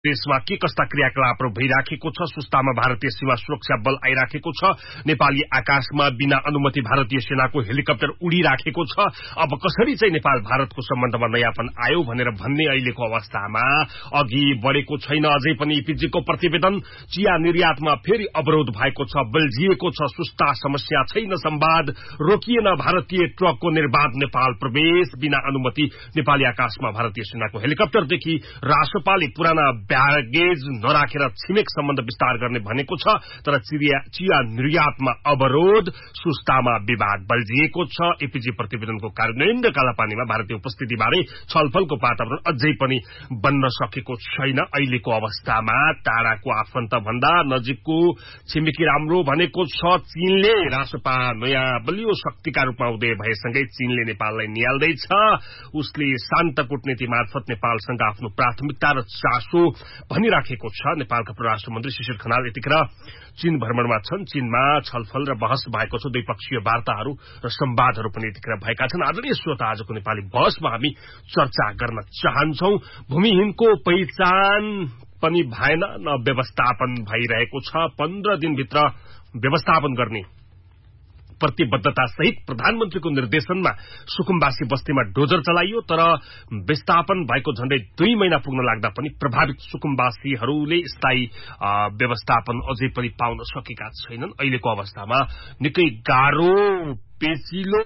देशमा के कस्ता क्रियाकलापहरू भइराखेको छ, सुस्तामा भारतीय सीमा सुरक्षा बल आइराखेको छ, नेपाली आकाशमा बिना अनुमति भारतीय सेनाको हेलिकप्टर उडिराखेको छ। अब कसरी चाहिँ नेपाल भारतको सम्बन्धमा नयाँपन आयो भनेर भन्ने अहिलेको अवस्थामा अघि बढेको छैन। अझै पनि इपिजीको प्रतिवेदन, चिया निर्यातमा फेरि अवरोध भएको छ, बल्झिएको छ, सुस्ता, समस्या छैन, संवाद रोकिएन, भारतीय ट्रकको निर्बाध नेपाल प्रवेश, बिना अनुमति नेपाली आकाशमा भारतीय सेनाको हेलिकप्टरदेखि राष्ट्रपालले पुराना ब्यागेज नराखेर छिमेक सम्बन्ध विस्तार गर्ने भनेको छ। तर चिया निर्यातमा अवरोध, सुस्तामा विवाद बल्झिएको छ। एपीजी प्रतिवेदनको कार्यान्वयन र कालापानीमा भारतीय उपस्थितिबारे छलफलको वातावरण अझै पनि बन्न सकेको छैन। अहिलेको अवस्थामा टाढाको आफन्त भन्दा नजिकको छिमेकी राम्रो भनेको छ चीनले। राष्ट्रपा नयाँ बलियो शक्तिका रूपमा उदय भएसँगै चीनले नेपाललाई निहाल्दैछ। उसले शान्त कूटनीति मार्फत नेपालसँग आफ्नो प्राथमिकता र चासो भनिराखेको छ। नेपालका परराष्ट्र मन्त्री शिशिर खनाल यतिखेर चीन भ्रमणमा छन्। चीनमा छलफल र बहस भएको छ। द्विपक्षीय वार्ताहरू र संवादहरू पनि यतिखेर भएका छन्। आदरणीय श्रोता, आजको नेपाली बहसमा हामी चर्चा गर्न चाहन्छौं। भूमिहीनको पहिचान पनि भएन, न व्यवस्थापन भइरहेको छ। 15 दिनभित्र व्यवस्थापन गर्ने प्रतिबद्धता सहित प्रधानमन्त्रीको निर्देशनमा सुकुम्बासी बस्तीमा डोजर चलाइयो। तर विस्थापन भएको झण्डै 2 महिना पुग्न लाग्दा पनि प्रभावित सुकुम्बासीहरूले स्थायी व्यवस्थापन अझै पनि पाउन सकेका छैनन्। अहिलेको अवस्थामा निकै गाह्रो, पेचिलो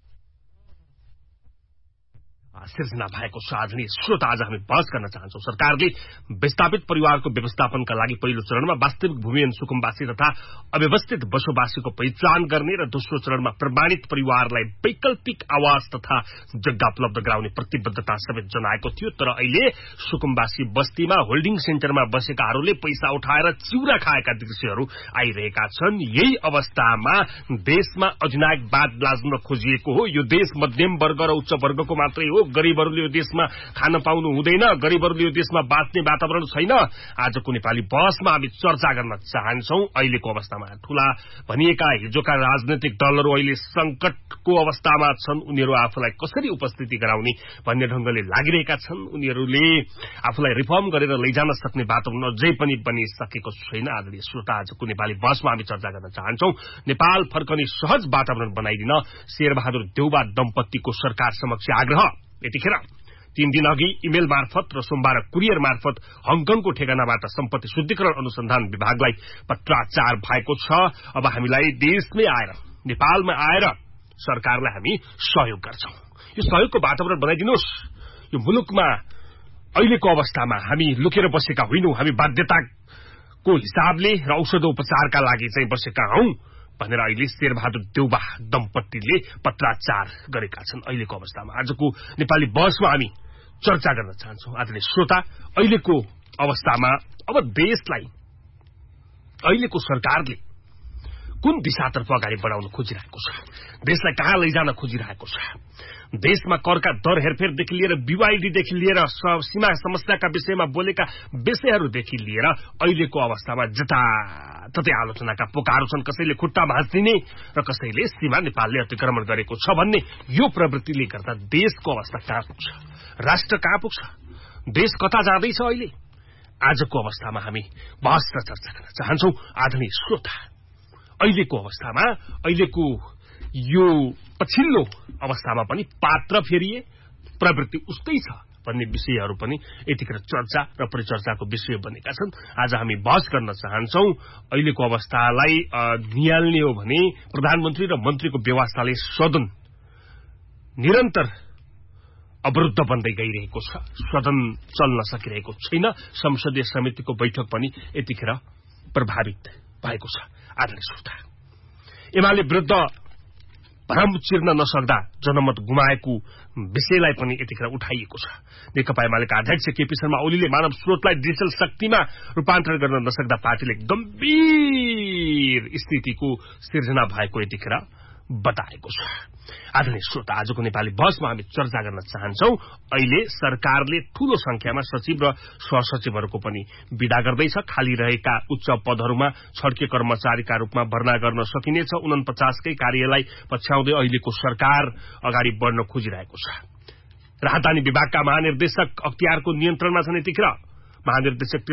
सिर्जना भएको छ। आदरणीय श्रोता, आज हामी बहस गर्न चाहन्छौं। सरकारले विस्थापित परिवारको व्यवस्थापनका लागि पहिलो चरणमा वास्तविक भूमिहीन सुकुम्बासी तथा अव्यवस्थित बसोबासीको पहिचान गर्ने र दोस्रो चरणमा प्रमाणित परिवारलाई वैकल्पिक आवास तथा जग्गा उपलब्ध गराउने प्रतिबद्धता समेत जनाएको थियो। तर अहिले सुकुम्बासी बस्तीमा होल्डिङ सेन्टरमा बसेकाहरूले पैसा उठाएर चिउरा खाएका दृश्यहरू आइरहेका छन्। यही अवस्थामा देशमा अधिनायकवाद लाज्न खोजिएको हो। यो देश मध्यम वर्ग र उच्च वर्गको मात्रै हो। गरीबहरूले यो देशमा खान पाउनु हुँदैन। गरीबहरूले यो देशमा बाँच्ने वातावरण छैन। आजको नेपाली बहसमा हामी चर्चा गर्न चाहन्छौं। अहिलेको अवस्थामा ठूला भनिएका हिजोका राजनैतिक दलहरू अहिले संकटको अवस्थामा छन्। उनीहरू आफूलाई कसरी उपस्थिति गराउने भन्ने ढंगले लागिरहेका छन्। उनीहरूले आफूलाई रिफर्म गरेर लैजान सक्ने वातावरण अझै पनि बनिसकेको छैन। आदरणीय श्रोता, आजको नेपाली बहसमा हामी चर्चा गर्न चाहन्छौं। नेपाल फर्कने सहज वातावरण बनाइदिन शेरबहादुर देउबा दम्पतिको सरकार समक्ष आग्रह। यतिखेर 3 दिन अघि इमेल मार्फत र सोमबार कुरियर मार्फत हङकङको ठेगानाबाट सम्पत्ति शुद्धिकरण अनुसन्धान विभागलाई पत्राचार भएको छ। अब हामीलाई देशमै आएर, नेपालमा आएर सरकारलाई हामी सहयोग गर्छौं। यो सहयोगको वातावरण बनाइदिनुहोस्। यो मुलुकमा अहिलेको अवस्थामा हामी लुकेर बसेका होइनौं। हामी बाध्यताको हिसाबले र औषधोपचारका लागि चाहिँ बसेका हौं भनेर अहिले शेरबहादुर देउबा दम्पतिले पत्राचार गरेका छन्। अहिलेको अवस्थामा आजको नेपाली बहसमा हामी चर्चा गर्न चाहन्छौं। आदरणीय श्रोता, अहिलेको अवस्थामा अब देशलाई अहिलेको सरकारले कुन दिशातर्फ अगाडि बढाउन खोजिरहेको छ, देशलाई कहाँ लैजान खोजिरहेको छ। देशमा करका दर हेरफेरदेखि लिएर बीवाईडीदेखि लिएर सीमा समस्याका विषयमा बोलेका विषयहरूदेखि लिएर अहिलेको अवस्थामा जताततै आलोचनाका पोकाहरू छन्। कसैले खुट्टा भाँच्दिने र कसैले सीमा नेपालले अतिक्रमण गरेको छ भन्ने यो प्रवृत्तिले गर्दा देशको अवस्था कहाँ पुग्छ, राष्ट्र कहाँ पुग्छ, देश कता जाँदैछ अहिले। आजको अवस्थामा हामी बहस र चर्चा गर्न चाहन्छौं। आदरणीय श्रोता, अहिलेको अवस्थामा, अहिलेको यो पछिल्लो अवस्थामा पनि पात्र फेरिए, प्रवृत्ति उस्तै छ भन्ने विषयहरू पनि यतिखेर चर्चा र परिचर्चाको विषय बनेका छन्। आज हामी बहस गर्न चाहन्छौं। अहिलेको अवस्थालाई निहाल्ने हो भने प्रधानमन्त्री र मन्त्रीको व्यवस्थाले सदन निरन्तर अवरुद्ध बन्दै गइरहेको छ। सदन चल्न सकिरहेको छैन। संसदीय समितिको बैठक पनि यतिखेर प्रभावित भएको छ। आदरणीय श्रोता, एमाले विरुद्ध भ्रम चिर्न नसक्दा जनमत गुमाएको विषयलाई पनि यतिखेर उठाइएको छ। नेकपा एमालेका अध्यक्ष केपी शर्मा ओलीले मानव स्रोतलाई डिजिटल शक्तिमा रूपान्तरण गर्न नसक्दा पार्टीले गम्भीर स्थितिको सिर्जना भएको यतिखेर बताएको छ। आदरणीय श्रोता, आजको नेपाली बहसमा हामी चर्चा गर्न चाहन्छौं। अहिले सरकारले ठूलो संख्यामा सचिव र सहसचिवहरूको पनि विदा गर्दैछ। खाली रहेका उच्च पदहरूमा छड्के कर्मचारीका रूपमा भर्ना गर्न सकिनेछ। 49 कार्यलाई पछ्याउँदै अहिलेको सरकार अगाडि बढ्न खोजिरहेको छ। राहदानी विभागका महानिर्देशक अख्तियारको नियन्त्रणमा छन्। यतिखेर महानिर्देशक